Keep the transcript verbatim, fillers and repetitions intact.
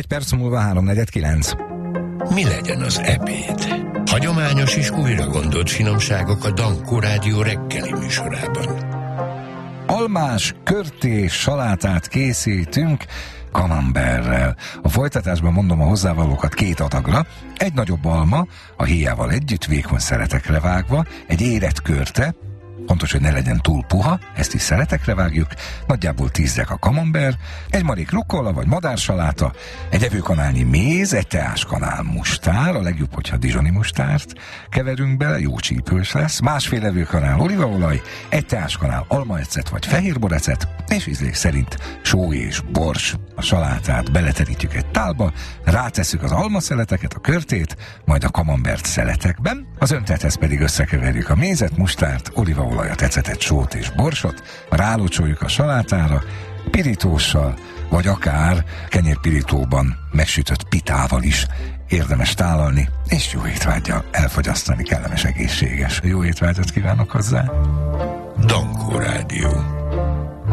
perc múlva háromnegyed kilenc. Mi legyen az ebéd? Hagyományos és újra gondolt finomságok a Dankó Rádió reggeli műsorában. Almás, körtés salátát készítünk camemberrel. A folytatásban mondom a hozzávalókat két adagra. Egy nagyobb alma, a héjával együtt vékony szeletekre vágva, egy érett körte, fontos, hogy ne legyen túl puha, ezt is szeletekre vágjuk, nagyjából tíz deka camembert, egy marék rukkola vagy madársaláta, egy evőkanálnyi méz, egy teáskanál mustár, a legjobb, hogyha dijoni mustárt keverünk bele, jó csípős lesz, másfél evőkanál olívaolaj, egy teáskanál almaecet vagy fehérborecet, és ízlés szerint só és bors. A salátát beleterítjük egy tálba, rátesszük az almaszeleteket, a körtét, majd a camembert szeletekben, az öntethez pedig összekeverjük a mézet, mustárt, olívaolajat, ecetet, sót és borsot, rálocsoljuk a salátára, pirítóssal, vagy akár kenyérpirítóban megsütött pitával is érdemes tálalni, és jó étvággyal elfogyasztani, kellemes, egészséges. Jó étvágyat kívánok hozzá! Dankó Rádió.